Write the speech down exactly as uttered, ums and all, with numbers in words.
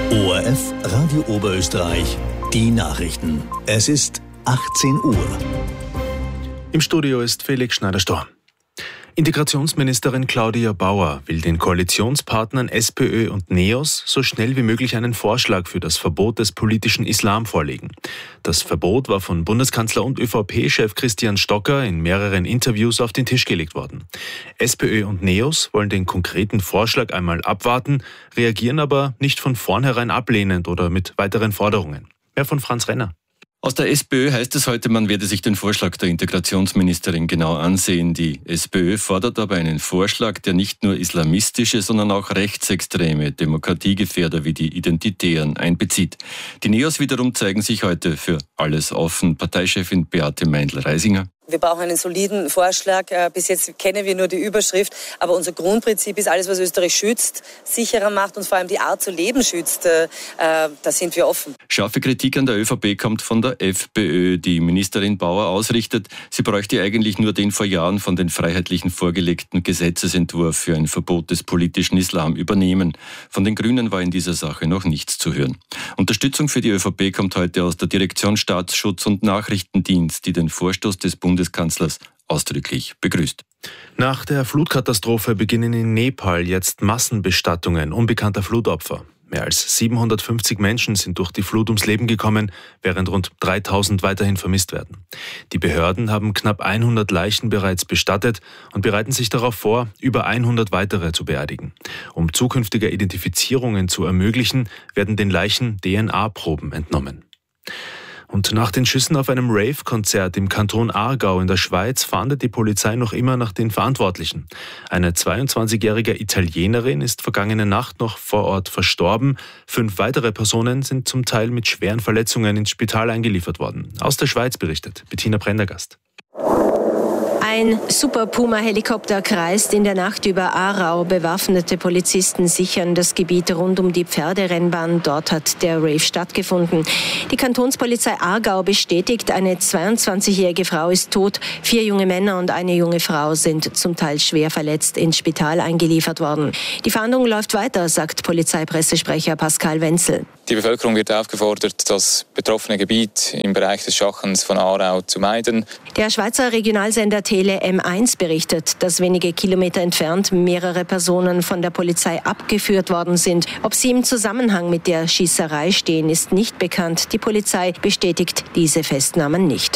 O R F Radio Oberösterreich, die Nachrichten. Es ist achtzehn Uhr. Im Studio ist Felix Schneider-Storm. Integrationsministerin Claudia Bauer will den Koalitionspartnern SPÖ und NEOS so schnell wie möglich einen Vorschlag für das Verbot des politischen Islam vorlegen. Das Verbot war von Bundeskanzler und ÖVP-Chef Christian Stocker in mehreren Interviews auf den Tisch gelegt worden. SPÖ und NEOS wollen den konkreten Vorschlag einmal abwarten, reagieren aber nicht von vornherein ablehnend oder mit weiteren Forderungen. Mehr von Franz Renner. Aus der SPÖ heißt es heute, man werde sich den Vorschlag der Integrationsministerin genau ansehen. Die SPÖ fordert aber einen Vorschlag, der nicht nur islamistische, sondern auch rechtsextreme Demokratiegefährder wie die Identitären einbezieht. Die NEOS wiederum zeigen sich heute für alles offen. Parteichefin Beate Meindl-Reisinger. Wir brauchen einen soliden Vorschlag. Bis jetzt kennen wir nur die Überschrift. Aber unser Grundprinzip ist, alles, was Österreich schützt, sicherer macht und vor allem die Art zu leben schützt. Da sind wir offen. Scharfe Kritik an der ÖVP kommt von der FPÖ. Die Ministerin Bauer ausrichtet, sie bräuchte eigentlich nur den vor Jahren von den Freiheitlichen vorgelegten Gesetzesentwurf für ein Verbot des politischen Islam übernehmen. Von den Grünen war in dieser Sache noch nichts zu hören. Unterstützung für die ÖVP kommt heute aus der Direktion Staatsschutz und Nachrichtendienst, die den Vorstoß des Bundes Bundeskanzlers ausdrücklich begrüßt. Nach der Flutkatastrophe beginnen in Nepal jetzt Massenbestattungen unbekannter Flutopfer. Mehr als siebenhundertfünfzig Menschen sind durch die Flut ums Leben gekommen, während rund dreitausend weiterhin vermisst werden. Die Behörden haben knapp hundert Leichen bereits bestattet und bereiten sich darauf vor, über hundert weitere zu beerdigen. Um zukünftige Identifizierungen zu ermöglichen, werden den Leichen D N A-Proben entnommen. Und nach den Schüssen auf einem Rave-Konzert im Kanton Aargau in der Schweiz fahndet die Polizei noch immer nach den Verantwortlichen. Eine zweiundzwanzigjährige Italienerin ist vergangene Nacht noch vor Ort verstorben. Fünf weitere Personen sind zum Teil mit schweren Verletzungen ins Spital eingeliefert worden. Aus der Schweiz berichtet Bettina Prendergast. Ein Super Puma-Helikopter kreist in der Nacht über Aarau. Bewaffnete Polizisten sichern das Gebiet rund um die Pferderennbahn. Dort hat der Rave stattgefunden. Die Kantonspolizei Aargau bestätigt, eine zweiundzwanzigjährige Frau ist tot. Vier junge Männer und eine junge Frau sind zum Teil schwer verletzt ins Spital eingeliefert worden. Die Fahndung läuft weiter, sagt Polizeipressesprecher Pascal Wenzel. Die Bevölkerung wird aufgefordert, das betroffene Gebiet im Bereich des Schachens von Aarau zu meiden. Der Schweizer Regionalsender Tele M eins berichtet, dass wenige Kilometer entfernt mehrere Personen von der Polizei abgeführt worden sind. Ob sie im Zusammenhang mit der Schießerei stehen, ist nicht bekannt. Die Polizei bestätigt diese Festnahmen nicht.